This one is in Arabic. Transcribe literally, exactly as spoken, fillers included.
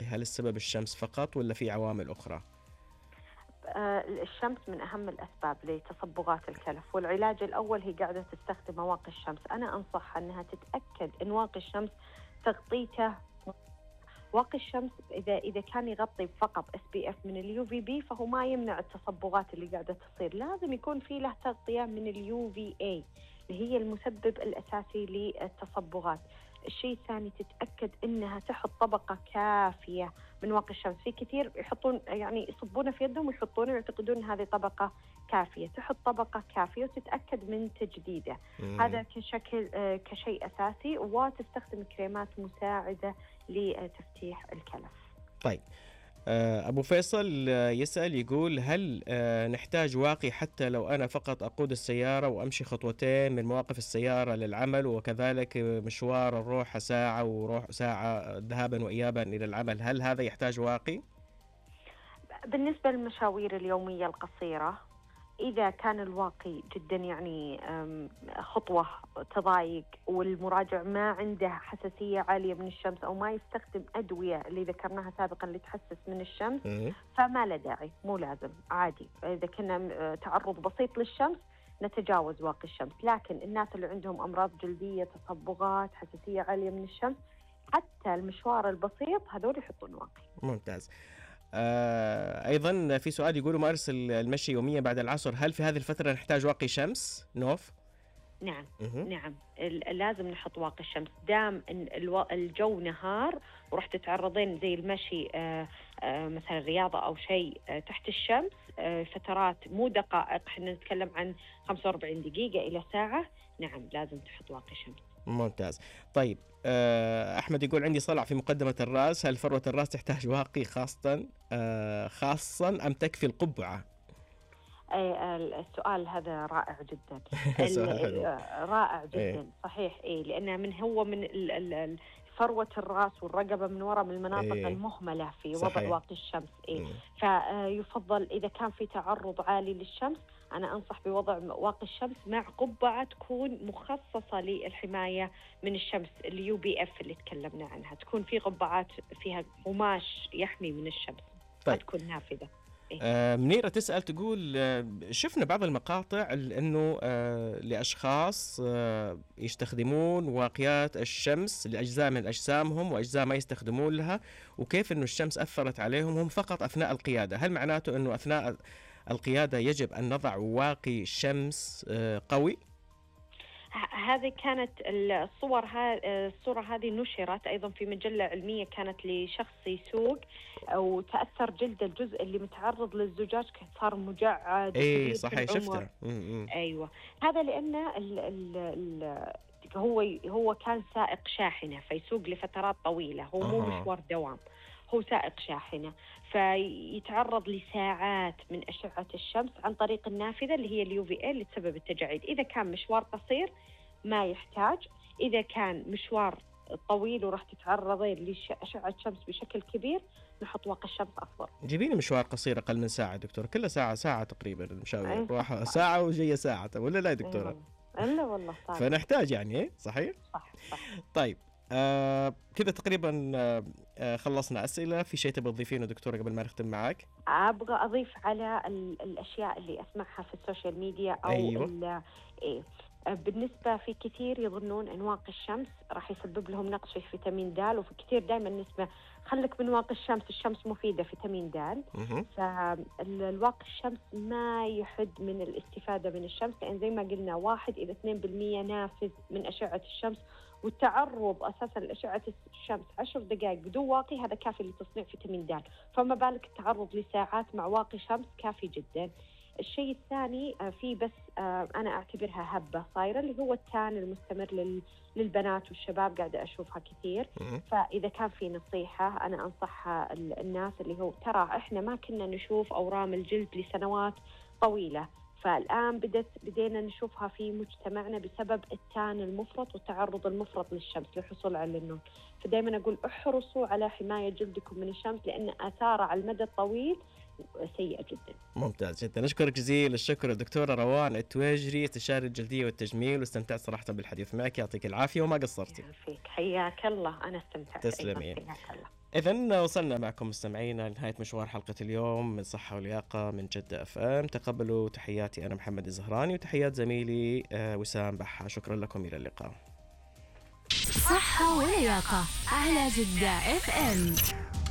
هل السبب الشمس فقط ولا في عوامل أخرى؟ آه، الشمس من أهم الأسباب لتصبغات الكلف، والعلاج الأول هي قاعدة تستخدم واقي الشمس. أنا أنصحها أنها تتأكد أن واقي الشمس تغطيته. واقي الشمس إذا إذا كان يغطي فقط اس بي اف من اليو في بي فهو ما يمنع التصبغات اللي قاعدة تصير، لازم يكون في له تغطية من اليو في اي اللي هي المسبب الأساسي للتصبغات. الشيء الثاني تتأكد أنها تحط طبقة كافية من واقي الشمس. في كثير يحطون يعني يصبونه في يدهم ويحطونه ويعتقدون هذه طبقة كافية. تحط طبقة كافية وتتأكد من تجديده. مم. هذا كشكل آه كشيء أساسي، وتستخدم كريمات مساعدة لتفتيح الكلف. طيب أبو فيصل يسأل يقول هل نحتاج واقي حتى لو أنا فقط أقود السيارة وأمشي خطوتين من مواقف السيارة للعمل، وكذلك مشوار الروح ساعة وروح ساعة ذهابا وإيابا إلى العمل، هل هذا يحتاج واقي؟ بالنسبة للمشاوير اليومية القصيرة إذا كان الواقي جدا يعني خطوة تضايق والمراجع ما عنده حساسية عالية من الشمس أو ما يستخدم أدوية اللي ذكرناها سابقا اللي تحسس من الشمس فما له داعي، مو لازم، عادي. إذا كنا تعرض بسيط للشمس نتجاوز واقي الشمس. لكن الناس اللي عندهم أمراض جلدية، تصبغات، حساسية عالية من الشمس، حتى المشوار البسيط هذول يحطون واقي. ممتاز. آه أيضا في سؤال يقول مارس المشي يوميا بعد العصر، هل في هذه الفترة نحتاج واقي شمس؟ نوف؟ نعم مه. نعم لازم نحط واقي الشمس. دام إن الجو نهار وراح تتعرضين زي المشي آآ آآ مثلا رياضة أو شيء تحت الشمس فترات مو دقائق، احنا نتكلم عن خمسة وأربعين دقيقة إلى ساعة، نعم لازم تحط واقي شمس. ممتاز. طيب أحمد يقول عندي صلع في مقدمة الرأس، هل فروة الرأس تحتاج واقي خاصة خاصا أم تكفي القبعة؟ السؤال هذا رائع جدا. رائع جدا. إيه؟ صحيح. إيه لأنه من هو من فروة الرأس والرقبة من وراء من المناطق إيه؟ المهملة في صحيح. وضع واقي الشمس. إيه؟ فيفضل إذا كان في تعرض عالي للشمس أنا أنصح بوضع واقي الشمس مع قبعة تكون مخصصة للحماية من الشمس، اليو بي اف اللي تكلمنا عنها، تكون في قبعات فيها قماش يحمي من الشمس. طيب. تكون نافذة. آه منيرة تسأل تقول آه شفنا بعض المقاطع أنه آه لأشخاص آه يستخدمون واقيات الشمس لأجزاء من أجسامهم وأجزاء ما يستخدمون لها، وكيف أنه الشمس أثرت عليهم هم فقط أثناء القيادة. هل معناته أنه أثناء القيادة يجب أن نضع واقي شمس آه قوي؟ هذه كانت الصور ها الصورة هذه نشرت أيضا في مجلة علمية كانت لشخص يسوق وتأثر جلد الجزء اللي متعرض للزجاج صار مجعد. إيه صحيح شفته. أيوة هذا لأن ال ال ال هو هو كان سائق شاحنة فيسوق لفترات طويلة، هو مو آه. مشوار دوام، هو سائق شاحنة فيتعرض لساعات من أشعة الشمس عن طريق النافذة اللي هي اليو في اي اللي تسبب التجاعيد. إذا كان مشوار قصير ما يحتاج، إذا كان مشوار طويل وراح تتعرضين لأشعة شمس بشكل كبير نحط واقي الشمس أفضل. جيبيني مشوار قصير أقل من ساعة دكتور، كلها ساعة ساعة تقريبا المشاوير، روح ساعة وجاية ساعة ولا لا يا دكتورة؟ إلا والله صح. فنحتاج يعني إيه صحيح؟ صح صح. طيب آه كذا تقريبا آه خلصنا أسئلة. في شيء تبغى تضيفينه دكتورة قبل ما نختم معاك؟ أبغى أضيف على الأشياء اللي أسمعها في السوشيال ميديا أو أيوة. إيه بالنسبة في كثير يظنون أن واقي الشمس راح يسبب لهم نقص في فيتامين د، وفي كثير دائما نسمع خلك من واقي الشمس، الشمس مفيدة فيتامين د. فالواقي الشمس ما يحد من الاستفادة من الشمس، لأن زي ما قلنا واحد إلى اثنين بالمية نافذ من أشعة الشمس، والتعرض أساسا لأشعة الشمس عشر دقائق بدون واقي هذا كافي لتصنيع فيتامين د، فما بالك التعرض لساعات مع واقي شمس كافي جدا. الشيء الثاني في بس أنا أعتبرها هبة صايرة اللي هو التان المستمر للبنات والشباب، قاعدة أشوفها كثير. فإذا كان في نصيحة أنا أنصحها الناس اللي هو ترى إحنا ما كنا نشوف أورام الجلد لسنوات طويلة، فالآن بدت بدينا نشوفها في مجتمعنا بسبب التان المفرط والتعرض المفرط للشمس للحصول على النور. فدايما أقول احرصوا على حماية جلدكم من الشمس لأن آثارها على المدى الطويل سيئة جدا. ممتاز جدا، نشكرك جزيل الشكر الدكتورة روان التواجري استشاري الجلدية والتجميل، واستمتعت صراحة بالحديث معك، يعطيك العافية وما قصرتي. فيك حياك الله، أنا استمتعت. تسلمي. إذن وصلنا معكم مستمعينا لنهاية مشوار حلقة اليوم من صحة ولياقة من جدة اف ام. تقبلوا تحياتي أنا محمد الزهراني وتحيات زميلي وسام بحة. شكرا لكم، إلى اللقاء. صحة ولياقة على جدة اف ام.